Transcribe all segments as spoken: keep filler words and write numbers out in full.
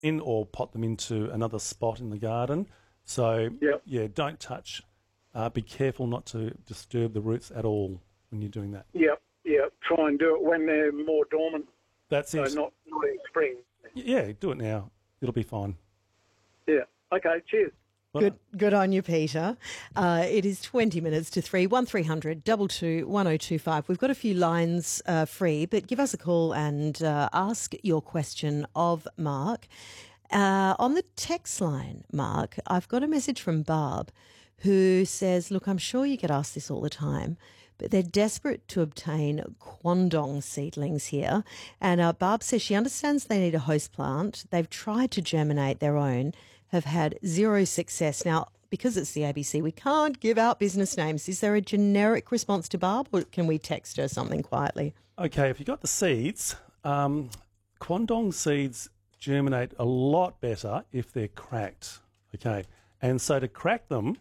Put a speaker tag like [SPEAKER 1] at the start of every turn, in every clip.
[SPEAKER 1] in or pot them into another spot in the garden. So,
[SPEAKER 2] Yep.
[SPEAKER 1] yeah, don't touch. Uh, be careful not to disturb the roots at all when you're doing that.
[SPEAKER 2] Yep, yep. Try and do it when they're more dormant,
[SPEAKER 1] That's
[SPEAKER 2] so
[SPEAKER 1] it.
[SPEAKER 2] not, not in spring.
[SPEAKER 1] Yeah, do it now. It'll be fine.
[SPEAKER 2] Yeah. Okay, cheers.
[SPEAKER 1] Well
[SPEAKER 3] Good, good on you, Peter. Uh, it is twenty minutes to three. One three hundred double two one zero two five. We've got a few lines uh, free, but give us a call and uh, ask your question of Mark. Uh, on the text line, Mark, I've got a message from Barb who says, "Look, I'm sure you get asked this all the time, but they're desperate to obtain Kwandong seedlings here." And uh, Barb says she understands they need a host plant. They've tried to germinate their own, have had zero success. Now, because it's the A B C, we can't give out business names. Is there a generic response to Barb, or can we text her something quietly?
[SPEAKER 1] Okay, if you've got the seeds, um, Kwandong seeds germinate a lot better if they're cracked. Okay, and so to crack them,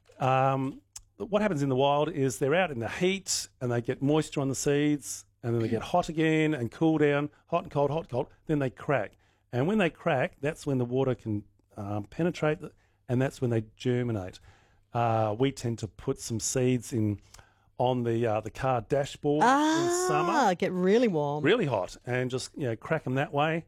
[SPEAKER 1] um, what happens in the wild is they're out in the heat and they get moisture on the seeds and then they get hot again and cool down, hot and cold, hot and cold, then they crack. And when they crack, that's when the water can um, penetrate the, and that's when they germinate. Uh, we tend to put some seeds in on the uh, the car dashboard
[SPEAKER 3] ah,
[SPEAKER 1] in summer,
[SPEAKER 3] get really warm.
[SPEAKER 1] really hot, and just you know crack them that way.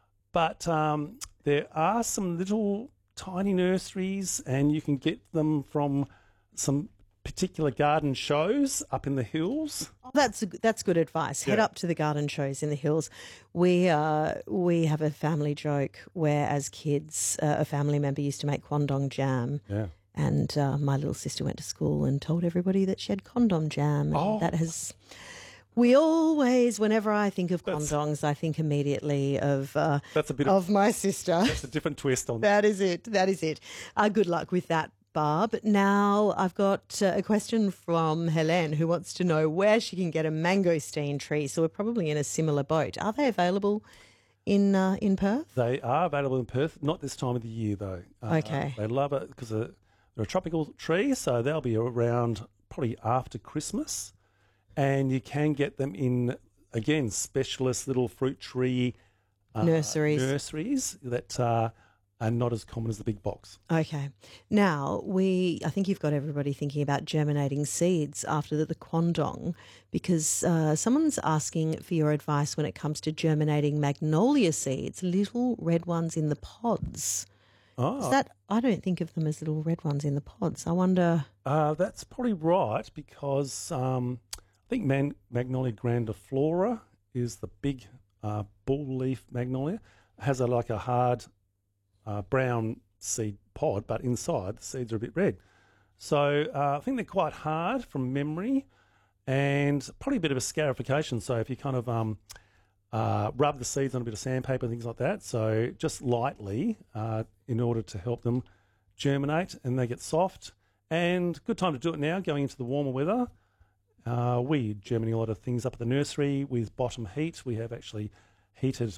[SPEAKER 1] But um, there are some little tiny nurseries, and you can get them from some particular garden shows up in the hills.
[SPEAKER 3] Oh, that's that's good advice. Head
[SPEAKER 1] Yeah.
[SPEAKER 3] up to the garden shows in the hills. We uh, we have a family joke where, as kids, uh, a family member used to make Kwandong jam.
[SPEAKER 1] Yeah.
[SPEAKER 3] And uh, my little sister went to school and told everybody that she had condom jam. And
[SPEAKER 1] Oh.
[SPEAKER 3] that has. We always, whenever I think of
[SPEAKER 1] That's-
[SPEAKER 3] condongs, I think immediately of uh,
[SPEAKER 1] That's a bit of,
[SPEAKER 3] of my sister.
[SPEAKER 1] that's a different twist on
[SPEAKER 3] That is it. That is it. Uh, good luck with that, Barb. Now I've got uh, a question from Helene who wants to know where she can get a mangosteen tree. So we're probably in a similar boat. Are they available in uh, in Perth?
[SPEAKER 1] They are available in Perth, not this time of the year though. Uh,
[SPEAKER 3] Okay.
[SPEAKER 1] They love it because they're they're a tropical tree, so they'll be around probably after Christmas. And you can get them in, again, specialist little fruit tree uh,
[SPEAKER 3] Nurseries.
[SPEAKER 1] nurseries that uh, are not as common as the big box.
[SPEAKER 3] Okay. Now, we, I think you've got everybody thinking about germinating seeds after the, the Kwandong, because uh, someone's asking for your advice when it comes to germinating magnolia seeds, little red ones in the pods.
[SPEAKER 1] Oh,
[SPEAKER 3] Is that, I don't think of them as little red ones in the pods. I wonder.
[SPEAKER 1] uh, that's probably right because um, I think Man- Magnolia grandiflora is the big uh, bull leaf magnolia. It has a, like a hard uh, brown seed pod, but inside the seeds are a bit red. So uh, I think they're quite hard from memory and probably a bit of a scarification. So if you kind of um, uh, rub the seeds on a bit of sandpaper and things like that, so just lightly uh, in order to help them germinate and they get soft. And good time to do it now, going into the warmer weather. Uh, we germinate a lot of things up at the nursery with bottom heat. We have actually heated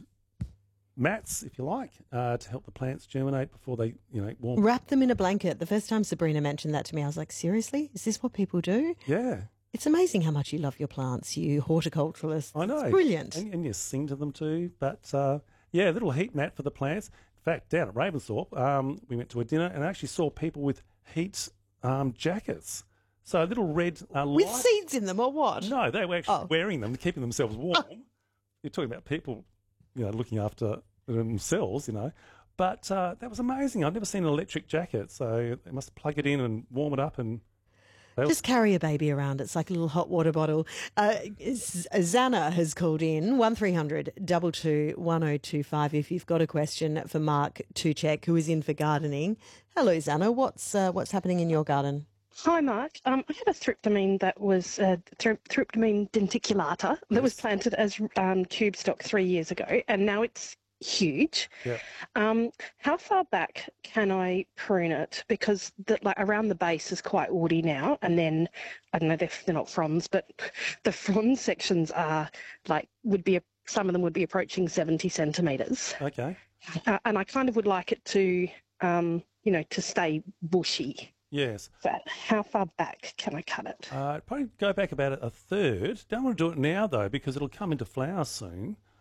[SPEAKER 1] mats, if you like, uh, to help the plants germinate before they, you know, warm.
[SPEAKER 3] Wrap them in a blanket. The first time Sabrina mentioned that to me, I was like, seriously? Is this what people do?
[SPEAKER 1] Yeah,
[SPEAKER 3] It's amazing how much you love your plants, you horticulturalists.
[SPEAKER 1] I know.
[SPEAKER 3] It's brilliant.
[SPEAKER 1] And, and you sing to them too. But uh, yeah, a little heat mat for the plants. In fact, down at Ravensthorpe, um, we went to a dinner and I actually saw people with heat um, jackets. So a little red uh,
[SPEAKER 3] With
[SPEAKER 1] light.
[SPEAKER 3] seeds in them or what?
[SPEAKER 1] No, they were actually
[SPEAKER 3] Oh.
[SPEAKER 1] wearing them, keeping themselves warm. You're talking about people, you know, looking after themselves, you know. But uh, that was amazing. I've never seen an electric jacket, so they must plug it in and warm it up and. they'll-
[SPEAKER 3] Just carry a baby around. It's like a little hot water bottle. Uh, Z- Zana has called in one three hundred two two one zero two five if you've got a question for Mark Tuchek, who is in for gardening. Hello, Zana. What's uh, what's happening in your garden?
[SPEAKER 4] Hi, Mark. Um, I had a thryptomene that was uh, thry- thryptomene denticulata that was planted as um, tube stock three years ago, and now it's huge.
[SPEAKER 1] Yeah.
[SPEAKER 4] Um, how far back can I prune it? Because the, like around the base is quite woody now, and then I don't know, they're, they're not fronds, but the frond sections are like would be some of them would be approaching seventy centimetres,
[SPEAKER 1] Okay.
[SPEAKER 4] uh, and I kind of would like it to, um, you know, to stay bushy.
[SPEAKER 1] Yes.
[SPEAKER 4] So how far back can I cut it?
[SPEAKER 1] Uh, probably go back about a third. Don't want to do it now, though, because it'll come into flower soon.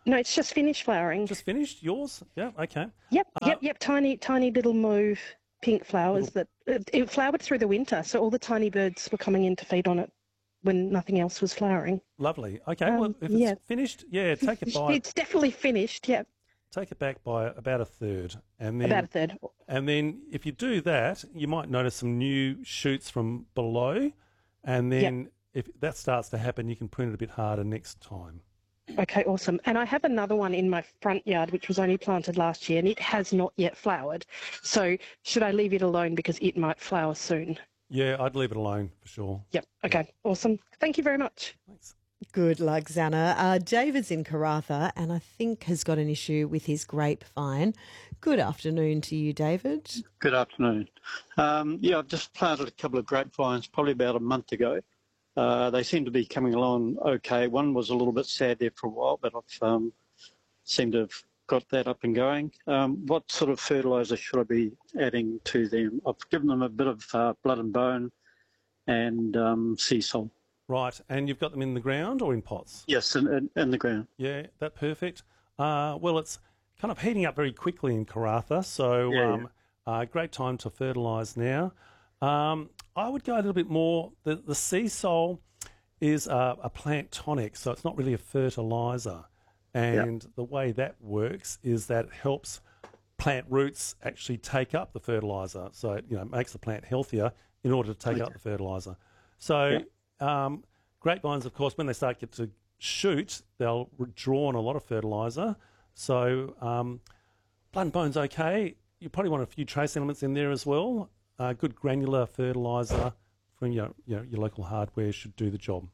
[SPEAKER 4] No, it's just finished flowering.
[SPEAKER 1] Just finished? Yours? Yeah, okay.
[SPEAKER 4] Yep,
[SPEAKER 1] Uh,
[SPEAKER 4] yep, yep. Tiny, tiny little mauve pink flowers that it, it flowered through the winter, so all the tiny birds were coming in to feed on it when nothing else was flowering.
[SPEAKER 1] Lovely. Okay,
[SPEAKER 4] Um,
[SPEAKER 1] well, if it's
[SPEAKER 4] yeah.
[SPEAKER 1] finished, yeah, take it by
[SPEAKER 4] It's definitely finished. Yeah,
[SPEAKER 1] take it back by about a third, and then
[SPEAKER 4] about a third.
[SPEAKER 1] and then if you do that, you might notice some new shoots from below, and then if that starts to happen, you can prune it a bit harder next time.
[SPEAKER 4] Okay, awesome. And I have another one in my front yard, which was only planted last year, and it has not yet flowered. So should I leave it alone because it might flower soon?
[SPEAKER 1] Yeah, I'd leave it alone for sure.
[SPEAKER 4] Yep. Okay, awesome. Thank you very much.
[SPEAKER 1] Thanks.
[SPEAKER 3] Good luck, Xana. Uh, David's in Karratha and I think has got an issue with his grapevine. Good afternoon to you, David.
[SPEAKER 5] Good afternoon. Um, yeah, I've just planted a couple of grapevines probably about a month ago. Uh, they seem to be coming along okay. One was a little bit sad there for a while, but I've um, seemed to have got that up and going. Um, what sort of fertiliser should I be adding to them? I've given them a bit of uh, blood and bone and um, sea salt.
[SPEAKER 1] Right, and you've got them in the ground or in pots?
[SPEAKER 5] Yes, in, in, in the ground.
[SPEAKER 1] Yeah, that perfect. Uh, well, it's kind of heating up very quickly in Karratha, so
[SPEAKER 5] Yeah,
[SPEAKER 1] um, uh, great time to fertilise now. Um, I would go a little bit more. The, the sea salt is a, a plant tonic, so it's not really a fertiliser. And the way that works is that it helps plant roots actually take up the fertiliser. So it, you know, makes the plant healthier in order to take
[SPEAKER 5] Okay.
[SPEAKER 1] up the fertiliser. So um, grapevines, of course, when they start get to shoot, they'll draw on a lot of fertiliser. So um, blood and bone's okay. You probably want a few trace elements in there as well. Uh, good granular fertiliser from your, your your local hardware should do the job.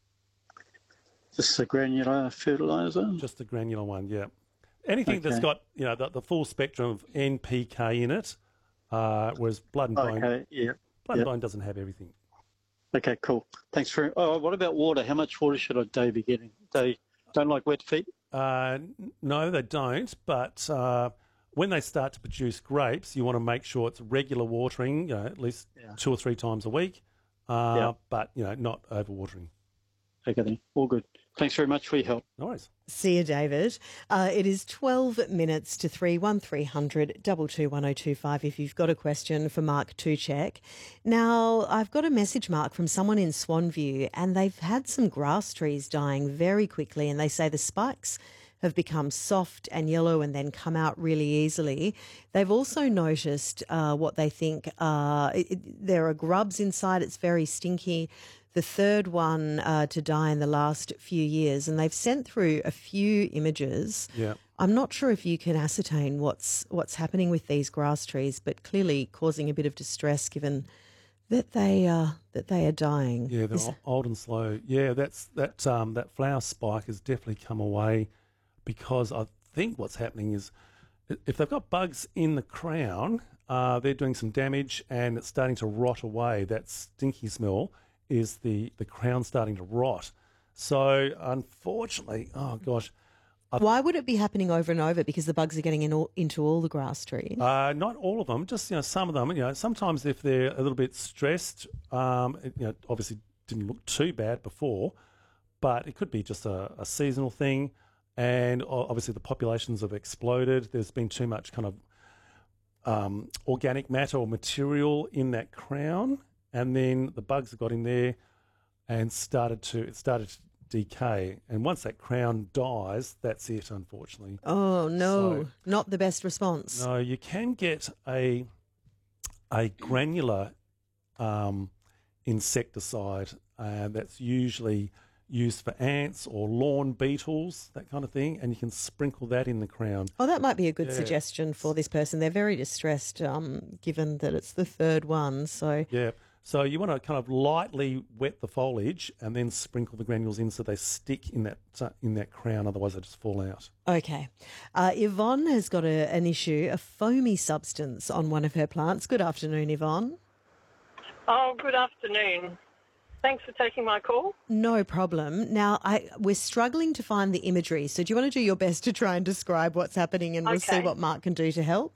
[SPEAKER 5] Just a granular fertiliser.
[SPEAKER 1] Just the granular one, yeah. Anything that's
[SPEAKER 5] Okay.
[SPEAKER 1] got you know the, the full spectrum of N P K in it, uh, whereas blood and bone,
[SPEAKER 5] Okay, yeah.
[SPEAKER 1] blood
[SPEAKER 5] yeah.
[SPEAKER 1] and bone doesn't have everything.
[SPEAKER 5] Okay, cool. Thanks for. Oh, what about water? How much water should a day be getting? They don't like wet feet.
[SPEAKER 1] Uh, n- no, they don't. But uh, when they start to produce grapes, you want to make sure it's regular watering, you know, at least
[SPEAKER 5] Yeah.
[SPEAKER 1] two or three times a week. Uh,
[SPEAKER 5] Yeah.
[SPEAKER 1] But you know, not overwatering.
[SPEAKER 5] Okay, then. All good. Thanks very much for your help.
[SPEAKER 1] No worries.
[SPEAKER 3] See you, David. Uh, it is twelve minutes to three, one three hundred two two one oh two five if you've got a question for Mark Tuchek. Now, I've got a message, Mark, from someone in Swanview, and they've had some grass trees dying very quickly, and they say the spikes have become soft and yellow and then come out really easily. They've also noticed uh, what they think uh, it, it- there are grubs inside. It's very stinky. The third one uh, to die in the last few years, and they've sent through a few images.
[SPEAKER 1] Yeah.
[SPEAKER 3] I'm not sure if you can ascertain what's what's happening with these grass trees, but clearly causing a bit of distress given that they uh, that they are dying.
[SPEAKER 1] Yeah, they're
[SPEAKER 3] Is-
[SPEAKER 1] o- old and slow. Yeah, that's that. Um, that flower spike has definitely come away because I think what's happening is i- if they've got bugs in the crown, uh, they're doing some damage and it's starting to rot away. That stinky smell is the the crown starting to rot. So unfortunately, oh gosh,
[SPEAKER 3] Why would it be happening over and over? Because the bugs are getting in all, into all the grass trees.
[SPEAKER 1] Uh, not all of them, just you know some of them. You know, sometimes if they're a little bit stressed, um, it, you know, obviously didn't look too bad before, but it could be just a, a seasonal thing. And o- obviously the populations have exploded. There's been too much kind of um, organic matter or material in that crown, and then the bugs have got in there and started to it started to decay. And once that crown dies, that's it. Unfortunately.
[SPEAKER 3] Oh no,
[SPEAKER 1] So-
[SPEAKER 3] not the best response.
[SPEAKER 1] No, you can get a a granular um, insecticide uh, that's usually used for ants or lawn beetles, that kind of thing, and you can sprinkle that in the crown.
[SPEAKER 3] Oh, that might be a good
[SPEAKER 1] Yeah.
[SPEAKER 3] suggestion for this person. They're very distressed, um, given that it's the third one. So,
[SPEAKER 1] Yeah. So you want to kind of lightly wet the foliage and then sprinkle the granules in so they stick in that uh, in that crown. Otherwise, they just fall out.
[SPEAKER 3] okay. Uh, Yvonne has got a, an issue, a foamy substance on one of her plants. Good afternoon, Yvonne.
[SPEAKER 6] Oh, good afternoon. Thanks for taking my call.
[SPEAKER 3] No problem. Now, I we're struggling to find the imagery. So, do you want to do your best to try and describe what's happening, and we'll see
[SPEAKER 6] Okay.
[SPEAKER 3] what Mark can do to help?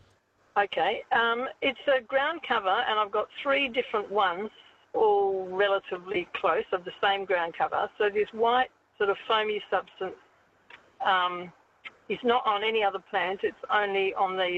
[SPEAKER 6] Okay, um, it's a ground cover, and I've got three different ones, all relatively close, of the same ground cover. So this white sort of foamy substance um, is not on any other plant. It's only on these